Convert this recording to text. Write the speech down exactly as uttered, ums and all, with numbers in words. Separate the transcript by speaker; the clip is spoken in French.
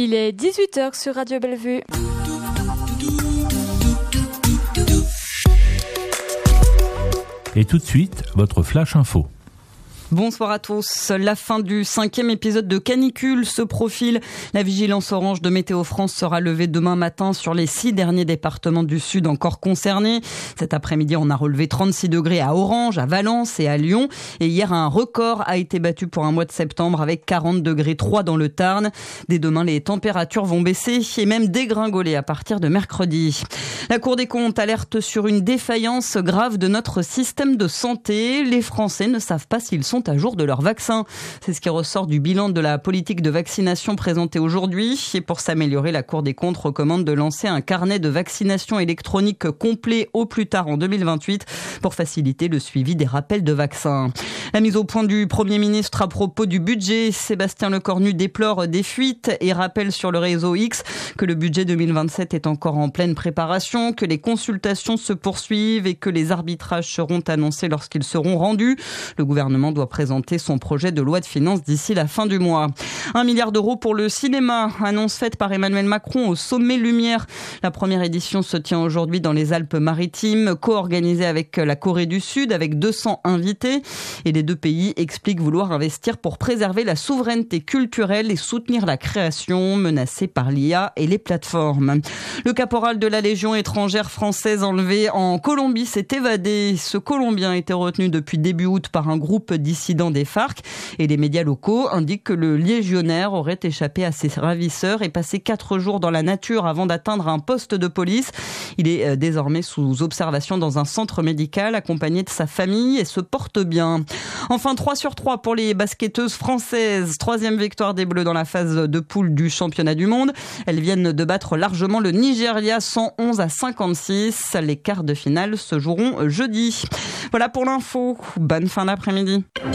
Speaker 1: Il est dix-huit heures sur Radio Bellevue.
Speaker 2: Et tout de suite, votre Flash Info.
Speaker 3: Bonsoir à tous. La fin du cinquième épisode de Canicule se profile. La vigilance orange de Météo France sera levée demain matin sur les six derniers départements du sud encore concernés. Cet après-midi, on a relevé trente-six degrés à Orange, à Valence et à Lyon. Et hier, un record a été battu pour un mois de septembre avec quarante degrés trois dans le Tarn. Dès demain, les températures vont baisser et même dégringoler à partir de mercredi. La Cour des comptes alerte sur une défaillance grave de notre système de santé. Les Français ne savent pas s'ils sont à jour de leur vaccin. C'est ce qui ressort du bilan de la politique de vaccination présentée aujourd'hui. Et pour s'améliorer, la Cour des comptes recommande de lancer un carnet de vaccination électronique complet au plus tard en deux mille vingt-huit pour faciliter le suivi des rappels de vaccins. La mise au point du Premier ministre à propos du budget. Sébastien Lecornu déplore des fuites et rappelle sur le réseau X que le budget deux mille vingt-sept est encore en pleine préparation, que les consultations se poursuivent et que les arbitrages seront annoncés lorsqu'ils seront rendus. Le gouvernement doit présenter son projet de loi de finances d'ici la fin du mois. Un milliard d'euros pour le cinéma, annonce faite par Emmanuel Macron au Sommet Lumière. La première édition se tient aujourd'hui dans les Alpes-Maritimes, co-organisée avec la Corée du Sud, avec deux cents invités. Et les deux pays expliquent vouloir investir pour préserver la souveraineté culturelle et soutenir la création menacée par l'I A et les plateformes. Le caporal de la Légion étrangère française enlevé en Colombie s'est évadé. Ce Colombien était retenu depuis début août par un groupe dissidents des FARC et les médias locaux indiquent que le légionnaire aurait échappé à ses ravisseurs et passé quatre jours dans la nature avant d'atteindre un poste de police. Il est désormais sous observation dans un centre médical accompagné de sa famille et se porte bien. Enfin, trois sur trois pour les basketteuses françaises. Troisième victoire des Bleus dans la phase de poule du championnat du monde. Elles viennent de battre largement le Nigeria cent onze à cinquante-six. Les quarts de finale se joueront jeudi. Voilà pour l'info. Bonne fin d'après-midi.